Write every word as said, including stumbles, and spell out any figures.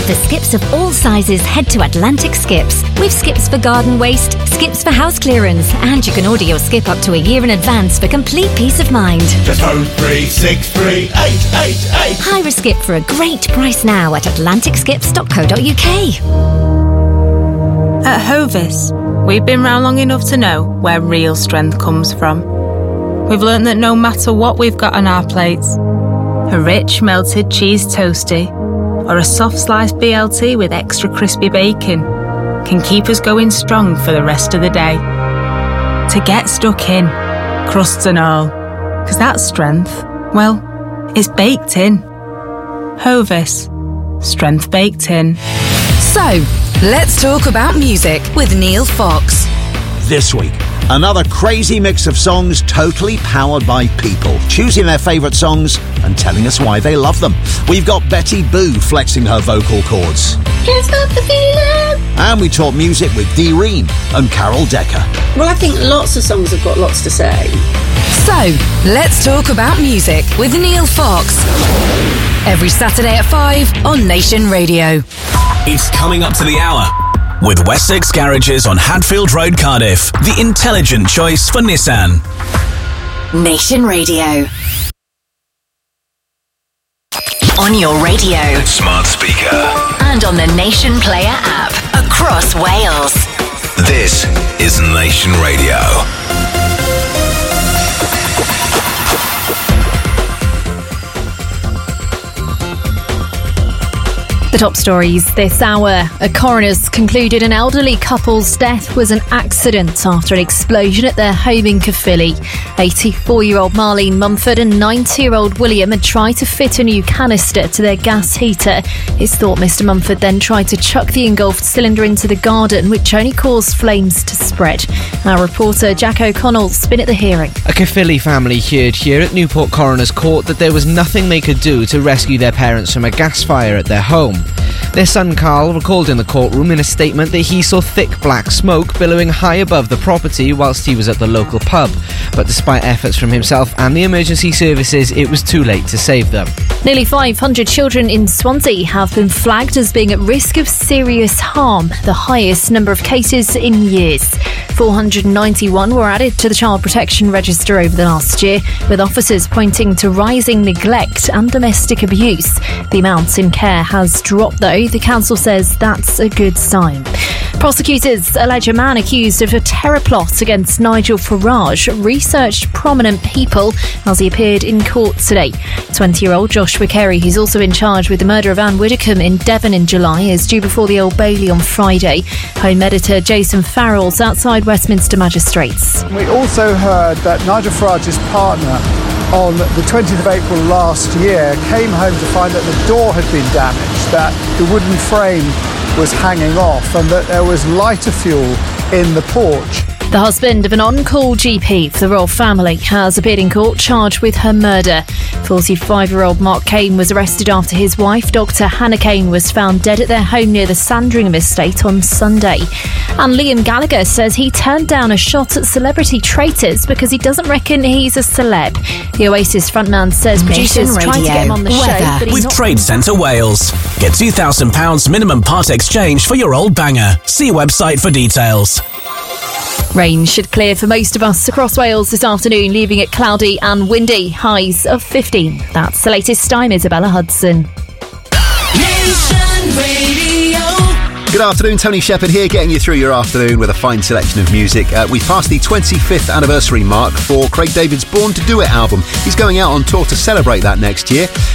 For skips of all sizes, head to Atlantic Skips. We've skips for garden waste, skips for house clearance, and you can order your skip up to a year in advance for complete peace of mind. Just oh three six three eight eight eight. Hire a skip for a great price now at atlantic skips dot co dot uk. At Hovis, we've been round long enough to know where real strength comes from. We've learned that no matter what we've got on our plates, a rich melted cheese toastie or a soft sliced B L T with extra crispy bacon can keep us going strong for the rest of the day. To get stuck in, crusts and all, because that strength, well, it's baked in. Hovis, strength baked in. So, let's talk about music with Neil Fox. This week, another crazy mix of songs totally powered by people, choosing their favourite songs and telling us why they love them. We've got Betty Boo flexing her vocal cords. Can't stop the feeling. And we talk music with Dee Ream and Carol Decker. Well, I think lots of songs have got lots to say. So, let's talk about music with Neil Fox. Every Saturday at five on Nation Radio. It's coming up to the hour. With Wessex Garages on Hadfield Road, Cardiff, the intelligent choice for Nissan. Nation Radio. On your radio, smart speaker, and on the Nation Player app across Wales. This is Nation Radio. The top stories this hour. A coroner's concluded an elderly couple's death was an accident after an explosion at their home in Caerphilly. eighty-four-year-old Marlene Mumford and ninety-year-old William had tried to fit a new canister to their gas heater. It's thought Mr Mumford then tried to chuck the engulfed cylinder into the garden, which only caused flames to spread. Our reporter Jack O'Connell's been at the hearing. A Caerphilly family heard here at Newport Coroner's Court that there was nothing they could do to rescue their parents from a gas fire at their home. Their son Carl recalled in the courtroom in a statement that he saw thick black smoke billowing high above the property whilst he was at the local pub. But despite efforts from himself and the emergency services, it was too late to save them. Nearly five hundred children in Swansea have been flagged as being at risk of serious harm, the highest number of cases in years. four hundred ninety-one were added to the Child Protection Register over the last year, with officers pointing to rising neglect and domestic abuse. The amount in care has dropped, though. The council says that's a good sign. Prosecutors allege a man accused of a terror plot against Nigel Farage researched prominent people as he appeared in court today. twenty-year-old Joshua Carey, who's also in charge with the murder of Anne Widdecombe in Devon in July, is due before the Old Bailey on Friday. Home editor Jason Farrell's outside Westminster Magistrates. We also heard that Nigel Farage's partner on the twentieth of April last year came home to find that the door had been damaged, that the wooden frame was hanging off and that there was lighter fuel in the porch. The husband of an on-call G P for the royal family has appeared in court charged with her murder. forty-five-year-old Mark Kane was arrested after his wife, Doctor Hannah Kane, was found dead at their home near the Sandringham estate on Sunday. And Liam Gallagher says he turned down a shot at celebrity traitors because he doesn't reckon he's a celeb. The Oasis frontman says producers Nation tried to get him on the Radio. show, Weather. but he's With not. Trade Centre Wales. Get two thousand pounds minimum part exchange for your old banger. See website for details. Rain should clear for most of us across Wales this afternoon, leaving it cloudy and windy, highs of fifteen. That's the latest. I'm Isabella Hudson. Nation Radio. Good afternoon, Tony Shepherd here, getting you through your afternoon with a fine selection of music. Uh, we passed the twenty-fifth anniversary mark for Craig David's Born to Do It album. He's going out on tour to celebrate that next year.